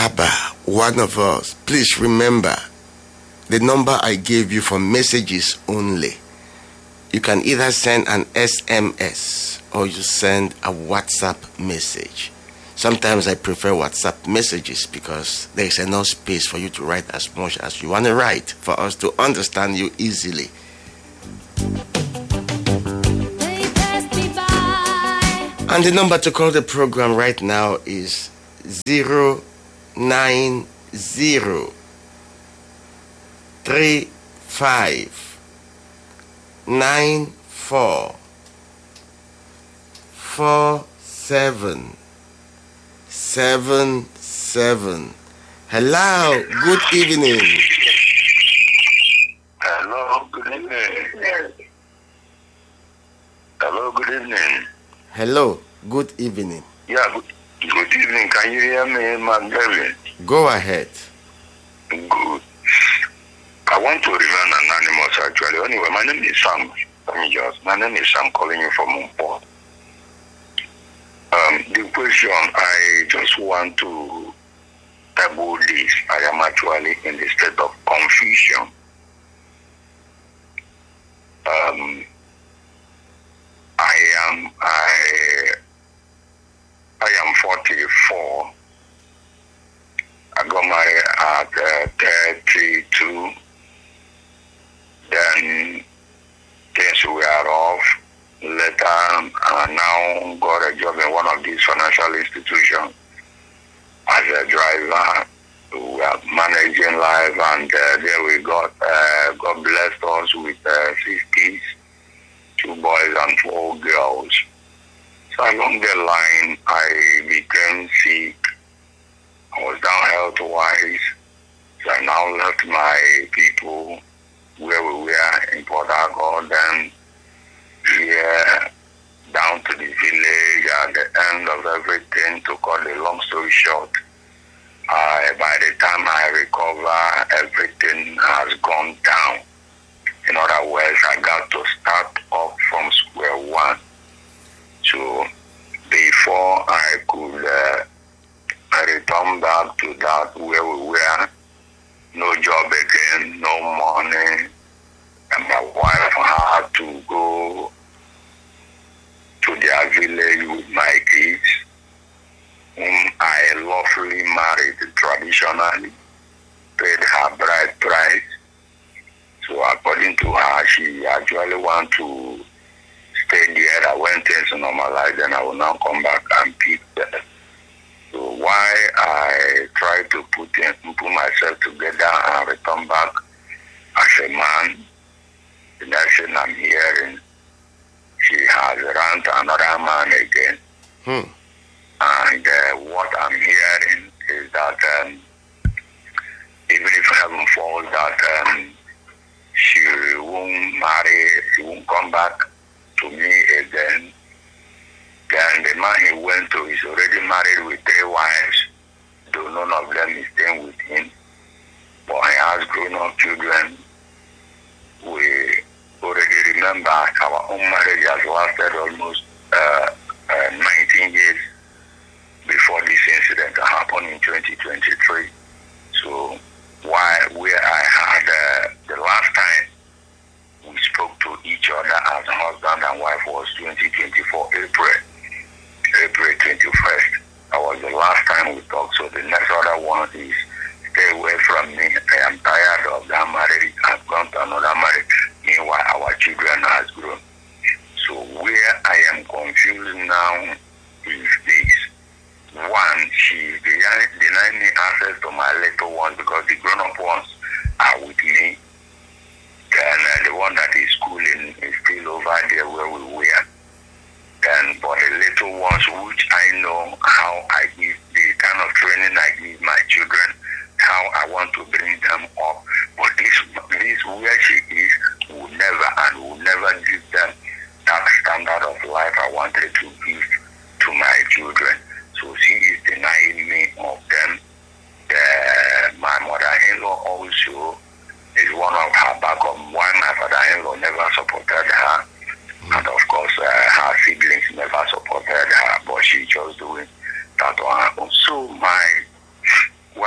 Abba, one of us, please remember the number I gave you for messages only. You can either send an SMS or you send a WhatsApp message. Sometimes I prefer WhatsApp messages because there is enough space for you to write as much as you want to write for us to understand you easily. And the number to call the program right now is 090 35 94 47 77. Hello, good evening. Hello, good evening. Hello, good evening. Hello, good evening. Yeah, good evening. Can you hear me, Magdalene? Go ahead. Good. I want to remain anonymous actually. Anyway, my name is Sam. My name is Sam calling you from Mumpo. The question, I just want to table this. I am actually in the state of confusion. I am 44. I got married at 32. Then things were off. Later, I now got a job in one of these financial institutions as a driver. We are managing life, and there we got, God blessed us with 6 kids, 2 boys and 4 girls. So along the line, I became sick. I was down health-wise. So I now left my people where we were in Port Harcourt, then here down to the village at the end of everything. To cut the long story short, by the time I recover, everything has gone down. In other words, I got to start off from square one. So before I could return back to that where we were, no job again, no money, and my wife had to go to their village with my kids, whom I lawfully married traditionally, paid her bride price. So according to her, she actually want to stay there. I went to normalize, and I will now come back and pick them. So why I try to put myself together and return back as a man, the next thing I'm hearing, she has run to another man again. And what I'm hearing is that even if heaven falls, that she won't marry, she won't come back to me again. Then the man he went to is already married with 3 wives, though none of them is staying with him. But he has grown-up children. We already remember our own marriage has lasted almost 19 years before this incident happened in 2023. So where I had the last time we spoke to each other as husband and wife was 2024 April 21st. That was the last time we talked. So the next other one is stay away from me. I am tired of that marriage. I've gone to another marriage. Meanwhile, our children has grown. So where I am confused now is this. One, she denied me access to my little ones because the grown-up ones are with me. Then the one that is schooling is still over there where we were. Then, but the little ones, which I know how I give, the kind of training I give my children, how I want to bring them up. But this where she is, will never give them that standard of life I wanted to give to my children. So she is denying me of them. My mother-in-law also is one of her backup. Why my father-in-law never supported her. And of course, her siblings never supported her, but she just doing that on her own. So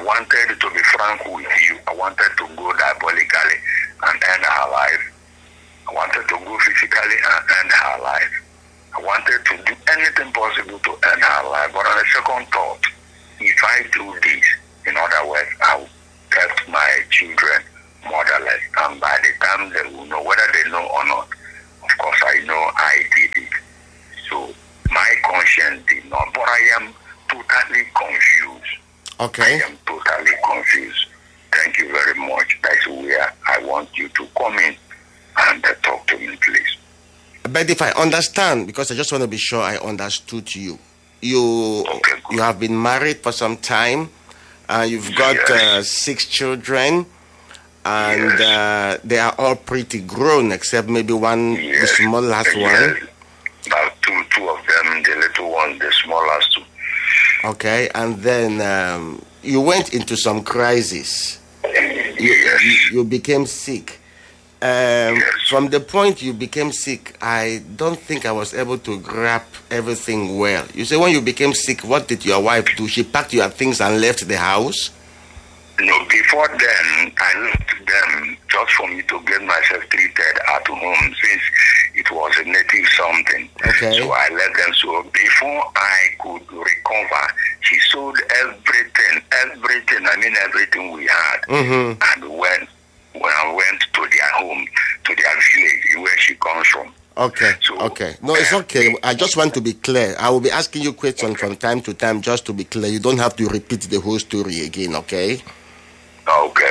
wanted to be frank with you. I wanted to go diabolically and end her life. I wanted to go physically and end her life. I wanted to do anything possible to end her life. But on a second thought, if I do this, in other words, I will kept my children motherless. And by the time they will know, whether they know or not, of course I know I did it. So my conscience did not. But I am totally confused. Okay. I am totally confused. Thank you very much. That's where I want you to come in and talk to me, please. But if I understand, because I just want to be sure I understood you. You have been married for some time. You've got 6 children, and they are all pretty grown, except maybe one, the smallest one. About two of them, the little one, the smallest two. Okay, and then you went into some crisis. You became sick. From the point you became sick, I don't think I was able to grab everything well. You say when you became sick, what did your wife do? She packed your things and left the house? No, before then, I left them just for me to get myself treated at home, since it was a native something. Okay. So I left them. So before I could recover, she sold everything, everything we had, and went to their home, to their village, where she comes from. Okay, okay. No, it's okay. I just want to be clear. I will be asking you questions from time to time just to be clear. You don't have to repeat the whole story again, okay? Okay.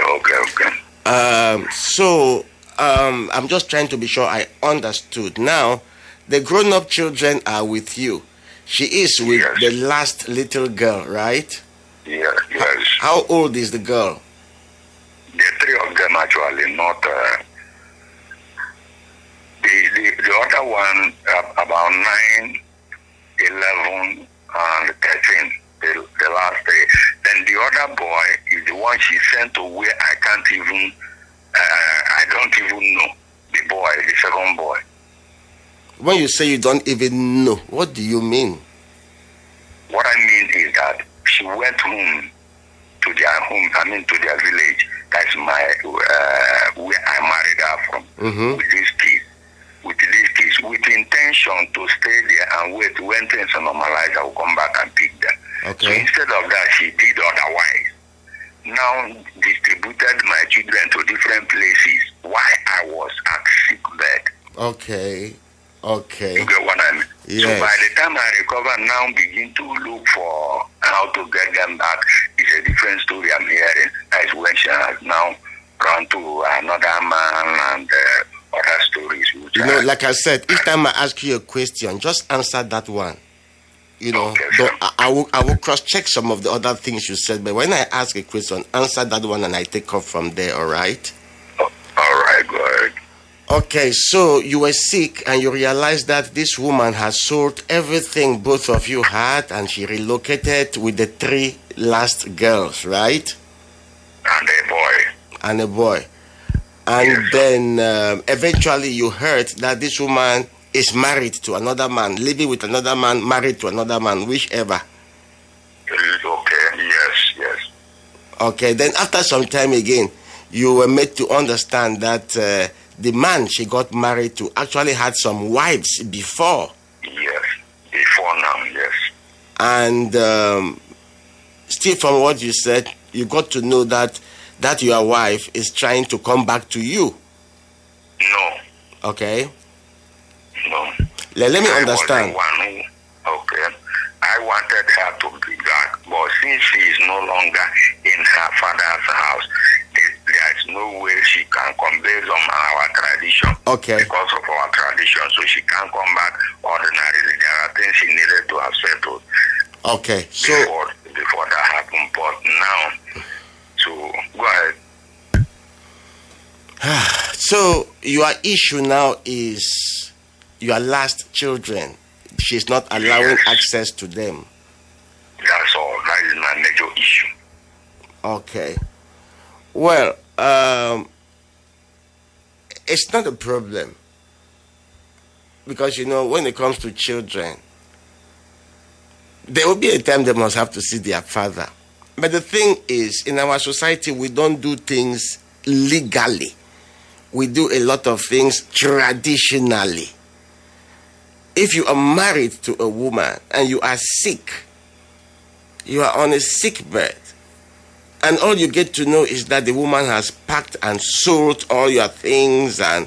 I'm just trying to be sure I understood. Now, the grown-up children are with you. She is with the last little girl, right? Yes. How old is the girl? The 3 of them actually, not... The other one, about 9, 11, and 13, the last 3. Then the other boy is the one she sent to where I can't even, I don't even know. The boy, the second boy. When you say you don't even know, what do you mean? What I mean is that she went home, to their village. That's where I married her from, with these kids. With intention to stay there and wait when things are normalized, I will come back and pick them. Okay. So instead of that, she did otherwise. Now distributed my children to different places while I was at sick bed. Okay. You get what I mean? Yes. So by the time I recover, now begin to look for how to get them back. It's a different story I'm hearing. That's when she has now run to another man and other stories. Like I said, each time I ask you a question, just answer that one. Okay, I will cross-check some of the other things you said, but when I ask a question, answer that one and I take off from there, all right? All right, go ahead. Okay, so you were sick and you realized that this woman has sold everything both of you had and she relocated with the 3 last girls, right? And a boy. And then eventually you heard that this woman is married to another man, living with another man, married to another man, whichever. Okay, yes. Okay, then after some time again, you were made to understand that the man she got married to actually had some wives before. Yes, before now, yes. And still from what you said, you got to know that your wife is trying to come back to you. No. Okay? No. Let me understand. Okay. I wanted her to be back, but since she is no longer in her father's house, there is no way she can come based on our tradition. Okay. Because of our tradition, so she can't come back ordinarily. There are things she needed to have settled. Okay. So before that happened, but now, so go ahead. So your issue now is your last children. She's not allowing access to them. That's all. That is my major issue. Okay. Well, it's not a problem. Because, when it comes to children, there will be a time they must have to see their father. But the thing is, in our society, we don't do things legally. We do a lot of things traditionally. If you are married to a woman and you are sick, you are on a sick bed, and all you get to know is that the woman has packed and sold all your things and,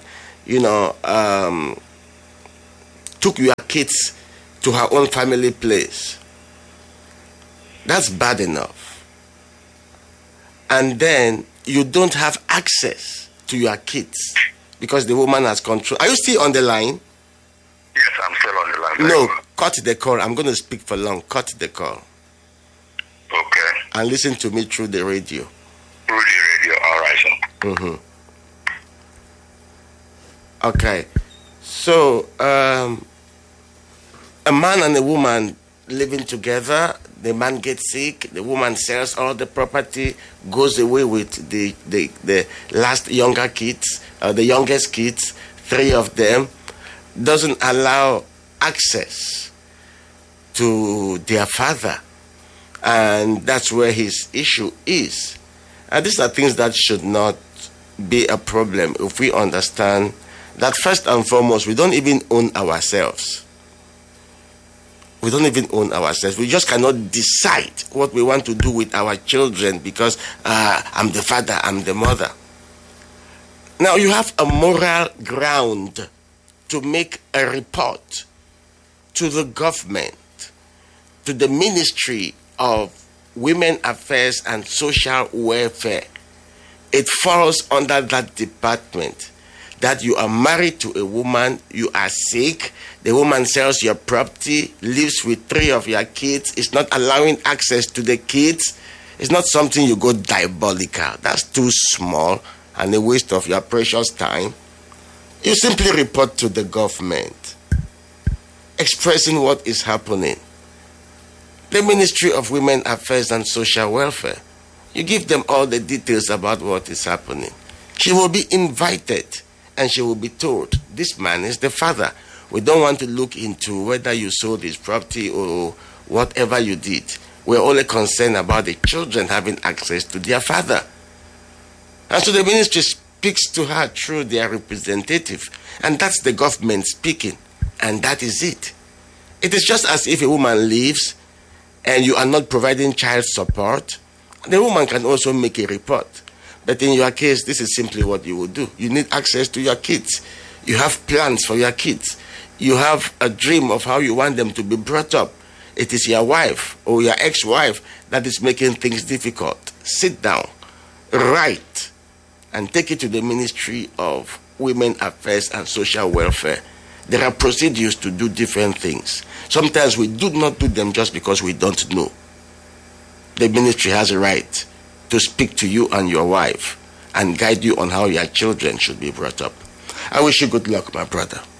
took your kids to her own family place. That's bad enough. And then you don't have access to your kids because the woman has control. Are you still on the line? Yes, I'm still on the line. No, cut the call. I'm going to speak for long. Cut the call. Okay. And listen to me through the radio. Through the radio, all right, sir. Mm-hmm. Okay. So, a man and a woman living together, the man gets sick, the woman sells all the property, goes away with the last younger kids, the youngest kids, 3 of them, doesn't allow access to their father. And that's where his issue is. And these are things that should not be a problem if we understand that first and foremost, we don't even own ourselves. We don't even own ourselves. We just cannot decide what we want to do with our children because I'm the father, I'm the mother. Now you have a moral ground to make a report to the government, to the Ministry of Women Affairs and Social Welfare. It falls under that department. That you are married to a woman, you are sick, the woman sells your property, lives with 3 of your kids, is not allowing access to the kids. It's not something you go diabolical. That's too small and a waste of your precious time. You simply report to the government, expressing what is happening. The Ministry of Women Affairs and Social Welfare. You give them all the details about what is happening. She will be invited. And she will be told, this man is the father. We don't want to look into whether you sold his property or whatever you did. We're only concerned about the children having access to their father. And so the ministry speaks to her through their representative. And that's the government speaking. And that is it. It is just as if a woman leaves and you are not providing child support. The woman can also make a report. But in your case, this is simply what you will do. You need access to your kids. You have plans for your kids. You have a dream of how you want them to be brought up. It is your wife or your ex-wife that is making things difficult. Sit down, write, and take it to the Ministry of Women Affairs and Social Welfare. There are procedures to do different things. Sometimes we do not do them just because we don't know. The ministry has a right to speak to you and your wife and guide you on how your children should be brought up. I wish you good luck, my brother.